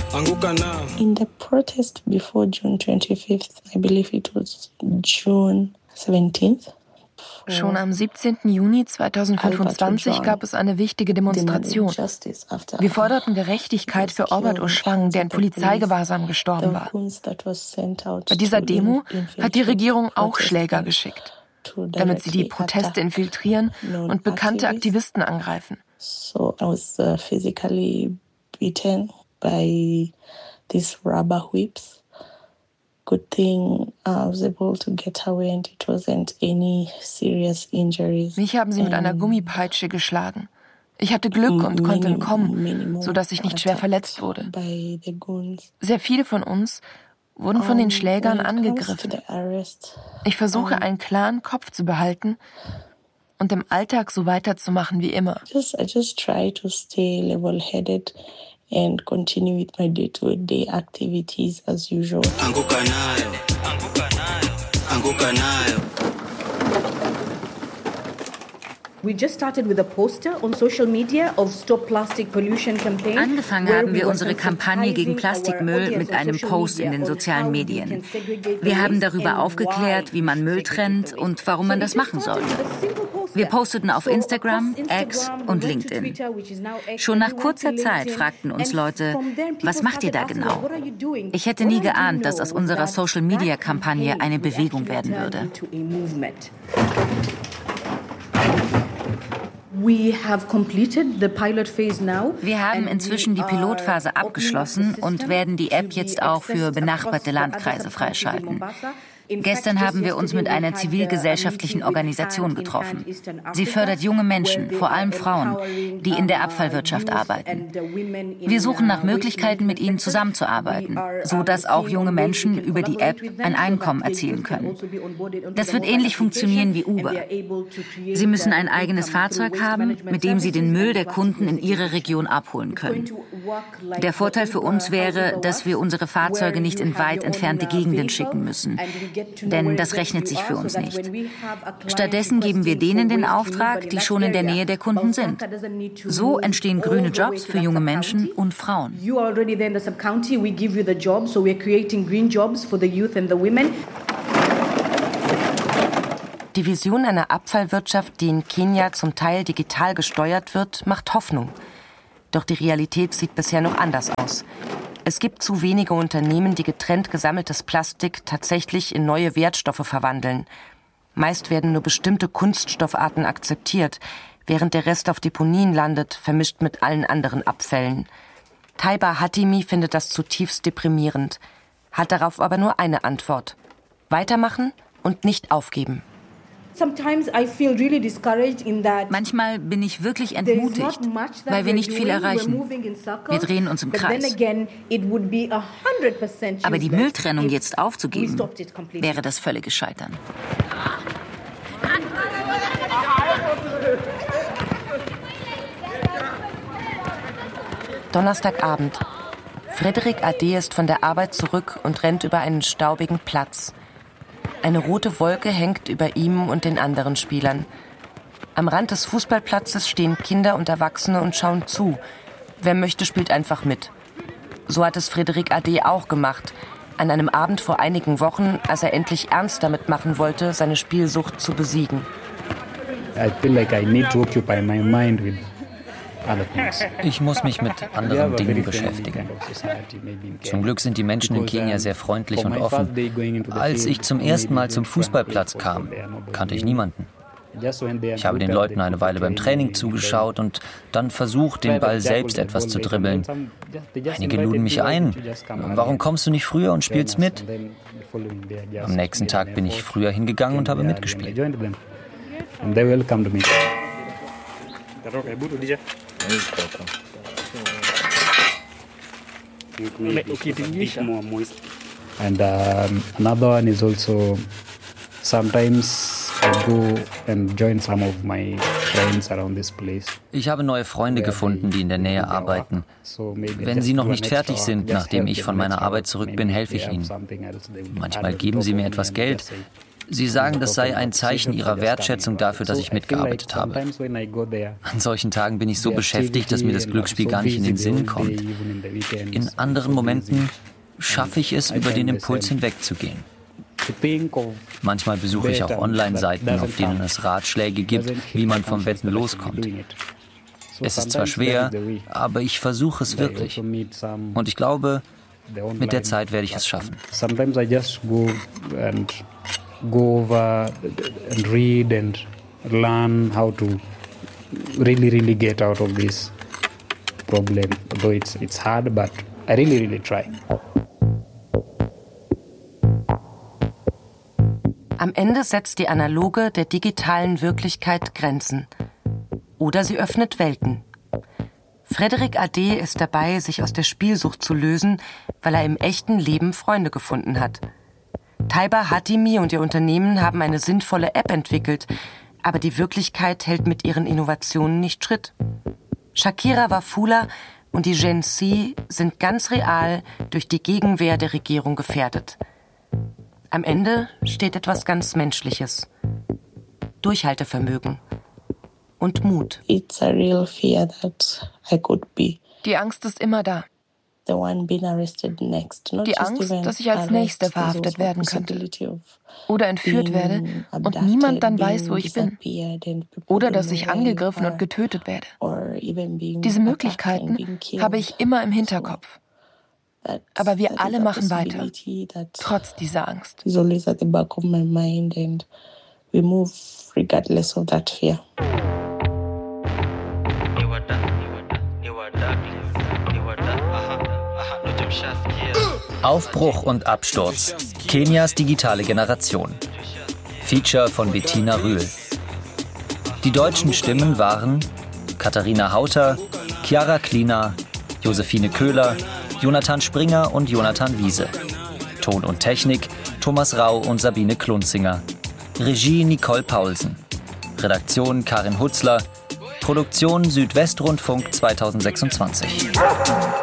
In the protest before June 25th, I believe it was June 17th. Schon am 17. Juni 2025 gab es eine wichtige Demonstration. Wir forderten Gerechtigkeit für Albert Ojwang, der in Polizeigewahrsam gestorben war. Bei dieser Demo hat die Regierung auch Schläger geschickt, damit sie die Proteste infiltrieren und bekannte Aktivisten angreifen. So I was physically beaten by these rubber whips. Good thing I was able to get away and it wasn't any serious injuries. Mich haben sie mit einer Gummipeitsche geschlagen. Ich hatte Glück und konnte entkommen, sodass ich nicht schwer verletzt wurde. Sehr viele von uns wurden von den Schlägern angegriffen. Ich versuche, einen klaren Kopf zu behalten und im Alltag so weiterzumachen wie immer. I just try to stay level-headed and continue with my day-to-day activities as usual. Anguka nayo. Angefangen haben wir unsere Kampagne gegen Plastikmüll mit einem Post in den sozialen Medien. Wir haben darüber aufgeklärt, wie man Müll trennt und warum man das machen sollte. Wir posteten auf Instagram, X und LinkedIn. Schon nach kurzer Zeit fragten uns Leute, was macht ihr da genau? Ich hätte nie geahnt, dass aus unserer Social-Media-Kampagne eine Bewegung werden würde. Wir haben inzwischen die Pilotphase abgeschlossen und werden die App jetzt auch für benachbarte Landkreise freischalten. Gestern haben wir uns mit einer zivilgesellschaftlichen Organisation getroffen. Sie fördert junge Menschen, vor allem Frauen, die in der Abfallwirtschaft arbeiten. Wir suchen nach Möglichkeiten, mit ihnen zusammenzuarbeiten, sodass auch junge Menschen über die App ein Einkommen erzielen können. Das wird ähnlich funktionieren wie Uber. Sie müssen ein eigenes Fahrzeug haben, mit dem sie den Müll der Kunden in ihrer Region abholen können. Der Vorteil für uns wäre, dass wir unsere Fahrzeuge nicht in weit entfernte Gegenden schicken müssen. Denn das rechnet sich für uns nicht. Stattdessen geben wir denen den Auftrag, die schon in der Nähe der Kunden sind. So entstehen grüne Jobs für junge Menschen und Frauen. Die Vision einer Abfallwirtschaft, die in Kenia zum Teil digital gesteuert wird, macht Hoffnung. Doch die Realität sieht bisher noch anders aus. Es gibt zu wenige Unternehmen, die getrennt gesammeltes Plastik tatsächlich in neue Wertstoffe verwandeln. Meist werden nur bestimmte Kunststoffarten akzeptiert, während der Rest auf Deponien landet, vermischt mit allen anderen Abfällen. Taiba Hatimi findet das zutiefst deprimierend, hat darauf aber nur eine Antwort: Weitermachen und nicht aufgeben. Manchmal bin ich wirklich entmutigt, weil wir nicht viel erreichen. Wir drehen uns im Kreis. Aber die Mülltrennung jetzt aufzugeben, wäre das völlige Scheitern. Donnerstagabend. Frédéric Ade ist von der Arbeit zurück und rennt über einen staubigen Platz. Eine rote Wolke hängt über ihm und den anderen Spielern. Am Rand des Fußballplatzes stehen Kinder und Erwachsene und schauen zu. Wer möchte, spielt einfach mit. So hat es Frédéric Ade auch gemacht, an einem Abend vor einigen Wochen, als er endlich ernst damit machen wollte, seine Spielsucht zu besiegen. Ich muss mich mit anderen Dingen beschäftigen. Zum Glück sind die Menschen in Kenia sehr freundlich und offen. Als ich zum ersten Mal zum Fußballplatz kam, kannte ich niemanden. Ich habe den Leuten eine Weile beim Training zugeschaut und dann versucht, den Ball selbst etwas zu dribbeln. Einige luden mich ein. Warum kommst du nicht früher und spielst mit? Am nächsten Tag bin ich früher hingegangen und habe mitgespielt. And another one is also sometimes I go and join some of my friends around this place. Ich habe neue Freunde gefunden, die in der Nähe arbeiten. Wenn sie noch nicht fertig sind, nachdem ich von meiner Arbeit zurück bin, helfe ich ihnen. Manchmal geben sie mir etwas Geld. Sie sagen, das sei ein Zeichen ihrer Wertschätzung dafür, dass ich mitgearbeitet habe. An solchen Tagen bin ich so beschäftigt, dass mir das Glücksspiel gar nicht in den Sinn kommt. In anderen Momenten schaffe ich es, über den Impuls hinwegzugehen. Manchmal besuche ich auch Online-Seiten, auf denen es Ratschläge gibt, wie man vom Wetten loskommt. Es ist zwar schwer, aber ich versuche es wirklich. Und ich glaube, mit der Zeit werde ich es schaffen. Sometimes I just go over and read and learn how to really get out of this problem. Although it's hard, but I really try. Am Ende setzt die analoge der digitalen Wirklichkeit Grenzen. Oder sie öffnet Welten. Frédéric Ade ist dabei, sich aus der Spielsucht zu lösen, weil er im echten Leben Freunde gefunden hat. Taiba Hatimi und ihr Unternehmen haben eine sinnvolle App entwickelt, aber die Wirklichkeit hält mit ihren Innovationen nicht Schritt. Shakira Wafula und die Gen Z sind ganz real durch die Gegenwehr der Regierung gefährdet. Am Ende steht etwas ganz Menschliches. Durchhaltevermögen und Mut. It's a real fear that I could be Die Angst ist immer da. the one being arrested next. Not Die just Angst, even dass ich als Nächste arrest, there's verhaftet also werden könnte. possibility of Oder entführt werde being und abducted, niemand dann weiß, wo being ich bin. disappeared and people Oder don't dass know ich where you angegriffen are, und getötet werde. or even being Diese attacked and Möglichkeiten being killed. habe ich immer im Hinterkopf. Aber wir That alle is a machen weiter, possibility that trotz dieser Angst. is always at the back of my mind, and we move regardless of that fear. Aufbruch und Absturz. Kenias digitale Generation. Feature von Bettina Rühl. Die deutschen Stimmen waren Katharina Hauter, Chiara Klina, Josephine Köhler, Jonathan Springer und Jonathan Wiese. Ton und Technik Thomas Rau und Sabine Klunzinger. Regie Nicole Paulsen. Redaktion Karin Hutzler. Produktion Südwestrundfunk 2026.